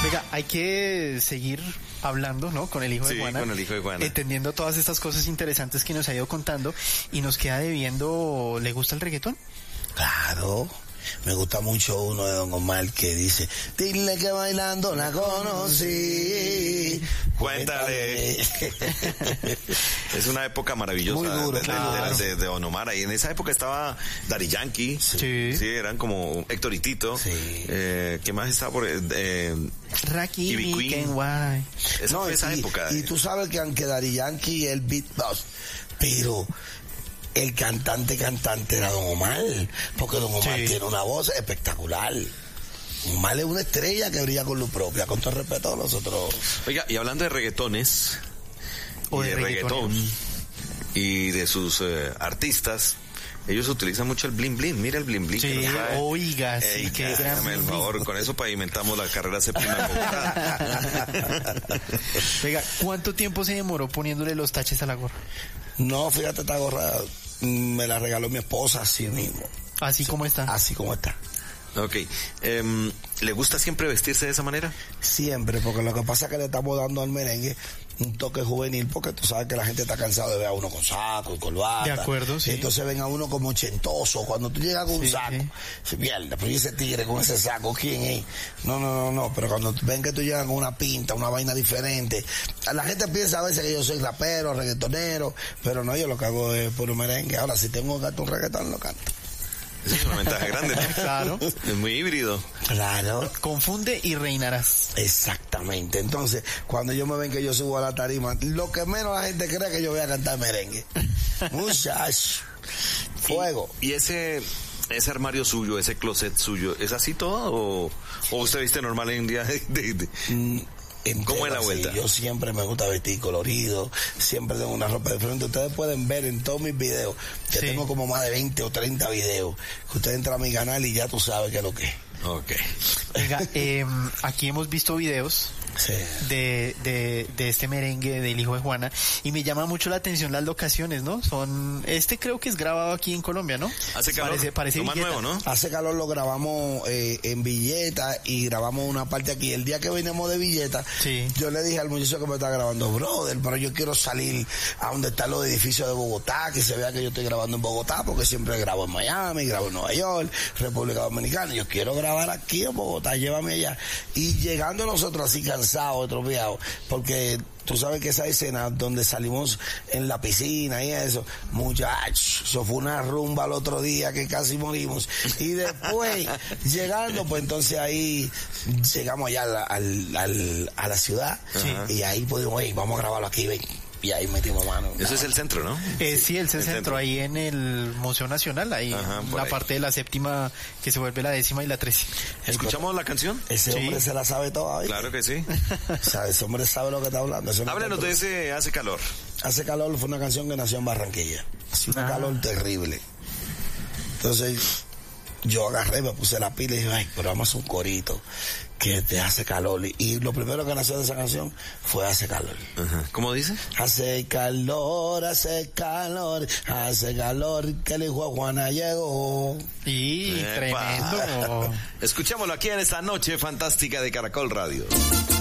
Oiga, hay que seguir hablando, ¿no? Con el hijo de Juana. Sí, con el hijo de Juana. Entendiendo todas estas cosas interesantes que nos ha ido contando y nos queda debiendo, ¿le gusta el reggaetón? Claro. Me gusta mucho uno de Don Omar que dice, dile que bailando la conocí. Cuéntale. Es una época maravillosa. Muy duro, de Don Omar. Y en esa época estaba Daddy Yankee. Sí. Sí, eran como Héctor y Tito. Sí. ¿Qué más estaba por...? Raki, Ivy Queen. Kenway. Esa fue esa época. Y tú sabes que aunque Daddy Yankee es el beatbox, pero el cantante era Don Omar, porque Don Omar tiene una voz espectacular. Omar es una estrella que brilla con luz propia, con todo el respeto a nosotros. Oiga, y hablando de reggaetones, O y de de reggaetón, y de sus artistas, ellos utilizan mucho el bling bling. Mira el bling bling. Sí, oiga, sí, qué gran Hágame el favor, con eso pavimentamos la carrera séptima en Bogotá. Oiga, ¿cuánto tiempo se demoró poniéndole los taches a la gorra? No, fíjate, esta gorra me la regaló mi esposa así mismo. Así como está. Así como está. Ok. ¿Le gusta siempre vestirse de esa manera? Siempre, porque lo que pasa es que le estamos dando al merengue un toque juvenil, porque tú sabes que la gente está cansada de ver a uno con saco y corbata. De acuerdo, sí. Entonces ven a uno como ochentoso. Cuando tú llegas con un saco, se pierde. Pero ¿y ese tigre con ese saco? ¿Quién es? No. Pero cuando ven que tú llegas con una pinta, una vaina diferente, la gente piensa a veces que yo soy rapero, reggaetonero, pero no, yo lo que hago es puro merengue. Ahora, si tengo que cantar un reggaetón, lo canto. Esa es una ventaja grande, ¿no? Claro. Es muy híbrido. Claro. Confunde y reinarás. Exactamente. Entonces, cuando yo me ven que yo subo a la tarima, lo que menos la gente cree es que yo voy a cantar merengue. Muchacho. Fuego. ¿Y ese armario suyo, ese closet suyo, es así todo o usted viste normal en día ¿Cómo es la vuelta? Sí, yo siempre me gusta vestir colorido, siempre tengo una ropa diferente. Ustedes pueden ver en todos mis videos, que tengo como más de 20 o 30 videos, que usted entra a mi canal y ya tú sabes qué es lo que es. Ok. Oiga, aquí hemos visto videos de este merengue del hijo de Juana y me llama mucho la atención las locaciones, ¿no? Creo que es grabado aquí en Colombia, ¿no? Hace calor, parece lo más Villeta. nuevo, ¿no? Hace calor, lo grabamos en Villeta y grabamos una parte aquí. El día que vinimos de Villeta, yo le dije al muchacho que me está grabando, brother, pero yo quiero salir a donde están los edificios de Bogotá, que se vea que yo estoy grabando en Bogotá, porque siempre grabo en Miami, grabo en Nueva York, República Dominicana. Yo quiero grabar aquí en Bogotá, llévame allá. Y llegando nosotros así cansados, atrofiados, porque tú sabes que esa escena donde salimos en la piscina y eso, muchachos, eso fue una rumba el otro día que casi morimos. Y después, llegando, pues entonces ahí llegamos allá a la ciudad, y ahí pudimos, vamos a grabarlo aquí, ven. Y ahí metimos mano. Eso es el centro, ¿no? Sí, el centro, ahí en el Museo Nacional, ahí la parte de la séptima que se vuelve la 10ª y la 13. ¿Escuchamos la canción? Ese hombre se la sabe toda, ¿viste? Claro que sí. O sea, ese hombre sabe lo que está hablando. Háblenos de ese Hace Calor. Hace Calor fue una canción que nació en Barranquilla. Hacía un calor terrible. Entonces, yo agarré, me puse la pila y dije, ay, pero vamos a hacer un corito que te hace calor. Y lo primero que nació de esa canción fue Hace Calor. ¿Cómo dice? Hace calor, hace calor, hace calor, que el hijo de Juana llegó. Y tremendo. Escuchémoslo aquí en esta noche fantástica de Caracol Radio.